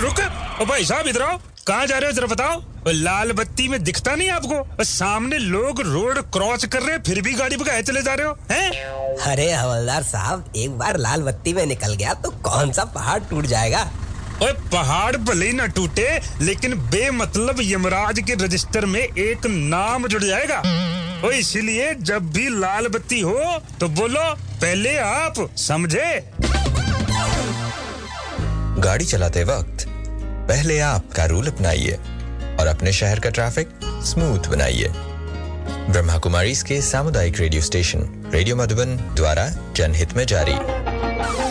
रुक। ओ भाई साहब इधर आओ। कहाँ जा रहे हो जरा बताओ। लाल बत्ती में दिखता नहीं आपको? सामने लोग रोड क्रॉस कर रहे हैं फिर भी गाड़ी भगाए चले जा रहे हो हैं? अरे हवलदार साहब, एक बार लाल बत्ती में निकल गया तो कौन सा पहाड़ टूट जाएगा। ओए पहाड़ भले ही ना टूटे लेकिन बेमतलब यमराज के रजिस्टर में एक नाम जुड़ जाएगा। ओए इसीलिए जब भी लाल बत्ती हो तो बोलो पहले आप, समझे? गाड़ी चलाते वक्त पहले आप का रूल अपनाइए और अपने शहर का ट्रैफिक स्मूथ बनाइए। ब्रह्मा कुमारीज के सामुदायिक रेडियो स्टेशन रेडियो मधुबन द्वारा जनहित में जारी।